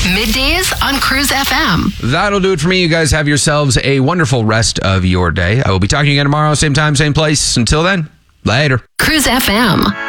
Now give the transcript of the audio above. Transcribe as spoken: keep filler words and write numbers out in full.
Middays on Cruise F M. That'll do it for me. You guys have yourselves a wonderful rest of your day. I will be talking again tomorrow, same time, same place. Until then, later. Cruise F M.